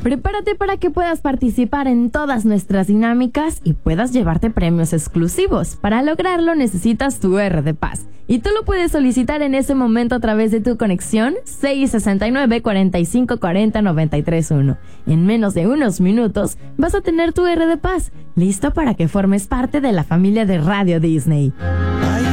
Prepárate para que puedas participar en todas nuestras dinámicas y puedas llevarte premios exclusivos. Para lograrlo necesitas tu RD Paz y tú lo puedes solicitar en ese momento a través de tu conexión 669-4540-931. En menos de unos minutos vas a tener tu RD Paz, listo para que formes parte de la familia de Radio Disney.